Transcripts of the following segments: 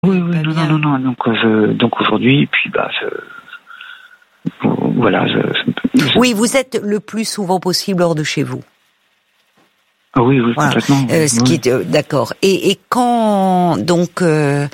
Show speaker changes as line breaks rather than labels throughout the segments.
Oui, non. Donc aujourd'hui, puis voilà.
Oui, vous êtes le plus souvent possible hors de chez vous.
Ah oui, voilà. Complètement.
D'accord. Et quand donc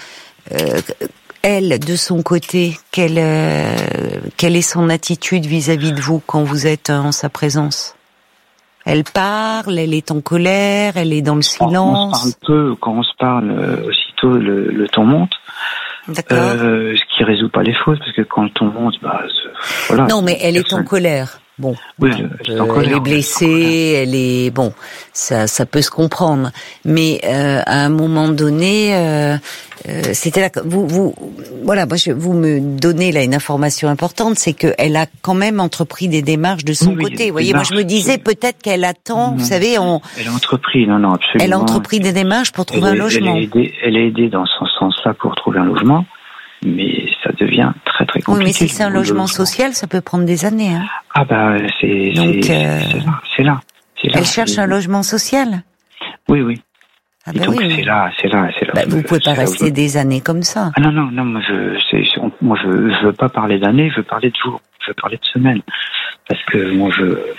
elle, de son côté, quelle est son attitude vis-à-vis de vous quand vous êtes en sa présence? Elle parle, elle est en colère, elle est dans le silence.
On se parle peu. Quand on se parle, aussitôt le ton monte.
D'accord.
Ce qui résout pas les choses, parce que quand le ton monte, voilà.
Non, mais elle est en colère. Bon,
oui, elle
est blessée, elle est bon, ça peut se comprendre. Mais à un moment donné, c'était là. Voilà, vous me donnez là une information importante, c'est que elle a quand même entrepris des démarches de son côté. Vous voyez, moi je me disais peut-être qu'elle attend. Vous savez,
elle a entrepris, non, absolument.
Elle a entrepris des démarches pour trouver un logement.
Elle a aidé dans ce sens-là pour trouver un logement. Mais ça devient très très compliqué.
Oui, mais si c'est un logement social, ça peut prendre des années. Hein.
Ah c'est là.
Elle cherche un logement social.
Oui.
Ah
et donc c'est là.
Vous pouvez pas rester des années comme ça.
Ah non, moi je veux pas parler d'années, je veux parler de jours, je veux parler de semaines, parce que moi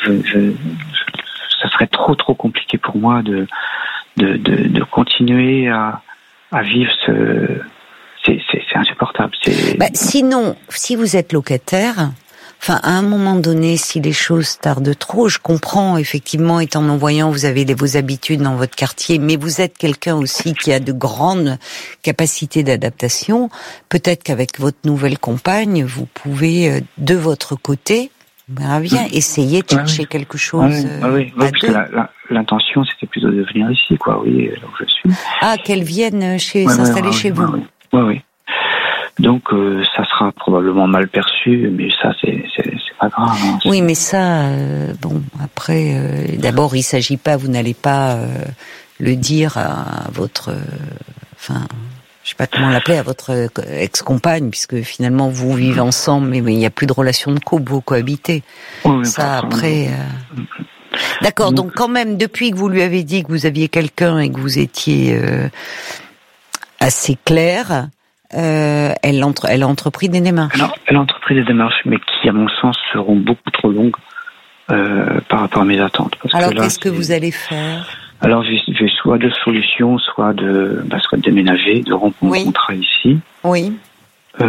ça serait trop compliqué pour moi de continuer à vivre c'est insupportable.
Sinon, si vous êtes locataire, à un moment donné, si les choses tardent trop, je comprends effectivement, étant non-voyant, vous avez vos habitudes dans votre quartier, mais vous êtes quelqu'un aussi qui a de grandes capacités d'adaptation. Peut-être qu'avec votre nouvelle compagne, vous pouvez, de votre côté, essayer de chercher quelque chose à
parce
deux.
Que l'intention, c'était plutôt de venir ici, là où je suis.
Ah, qu'elle vienne s'installer chez vous.
Oui. Donc ça sera probablement mal perçu, mais ça c'est pas grave. Hein.
Oui, mais ça, après, d'abord il s'agit pas, vous n'allez pas le dire à votre, je sais pas comment l'appeler, à votre ex-compagne, puisque finalement vous vivez ensemble, mais il n'y a plus de relation de couple, vous cohabitez.
Oui,
ça après. D'accord. Donc quand même, depuis que vous lui avez dit que vous aviez quelqu'un et que vous étiez assez clair, elle a entrepris des démarches.
Alors, elle a entrepris des démarches, mais qui, à mon sens, seront beaucoup trop longues par rapport à mes attentes.
Alors, qu'est-ce que vous allez faire?
Alors, j'ai soit deux solutions, soit de déménager, de rompre mon contrat ici.
Oui.
Et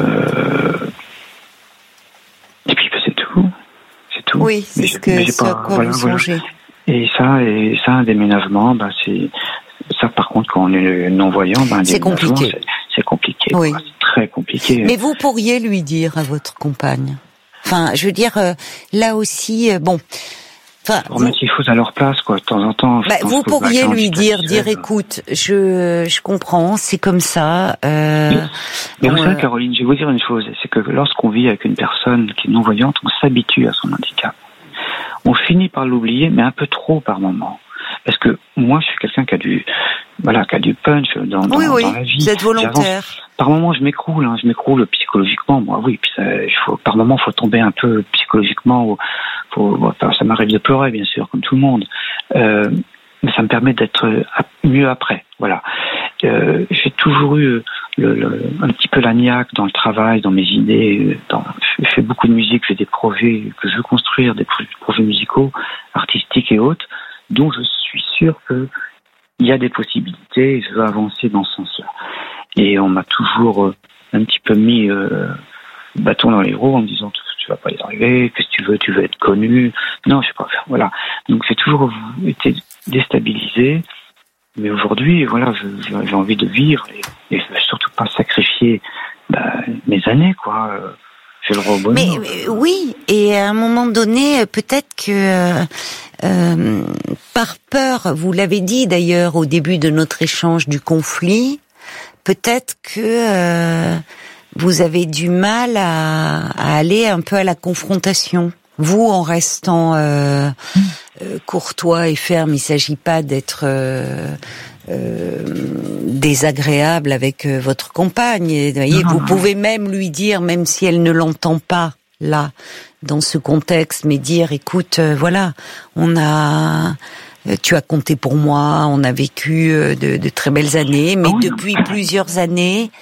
puis, c'est tout. C'est tout.
Oui, c'est ce à quoi vous songez.
Et ça, un déménagement, c'est... Ça, par contre, quand on est non-voyant,
c'est compliqué.
C'est compliqué.
Oui.
C'est très compliqué.
Mais vous pourriez lui dire à votre compagne. Je veux dire, là aussi,
remettre les choses à leur place, de temps en temps.
Vous pourriez lui dire, écoute, je comprends, c'est comme ça.
Mais vous savez, Caroline, je vais vous dire une chose, c'est que lorsqu'on vit avec une personne qui est non-voyante, on s'habitue à son handicap. On finit par l'oublier, mais un peu trop par moment. Parce que moi, je suis quelqu'un qui a du punch dans la vie.
Vous êtes volontaire.
Par moments, je m'écroule psychologiquement. Moi, oui. Puis par moments, faut tomber un peu psychologiquement. Ça m'arrive de pleurer, bien sûr, comme tout le monde. Mais ça me permet d'être mieux après. Voilà. J'ai toujours eu un petit peu la niaque dans le travail, dans mes idées. Je fais beaucoup de musique, j'ai des projets que je veux construire, des projets musicaux, artistiques et autres. Donc, je suis sûr qu'il y a des possibilités et je veux avancer dans ce sens-là. Et on m'a toujours un petit peu mis bâton dans les roues en me disant tu vas pas y arriver, qu'est-ce que tu veux être connu. Non, je sais pas faire. Voilà. Donc, j'ai toujours été déstabilisé. Mais aujourd'hui, j'ai envie de vivre et je veux surtout pas sacrifier mes années, J'ai le droit au bonheur.
Mais oui, et à un moment donné, peut-être que par peur, vous l'avez dit d'ailleurs au début de notre échange du conflit, peut-être que vous avez du mal à aller un peu à la confrontation. Vous, en restant courtois et ferme, il s'agit pas d'être désagréable avec votre compagne. Et, vous pouvez même lui dire, même si elle ne l'entend pas là, dans ce contexte, mais dire, écoute, on a tu as compté pour moi, on a vécu de très belles années, mais depuis plusieurs années,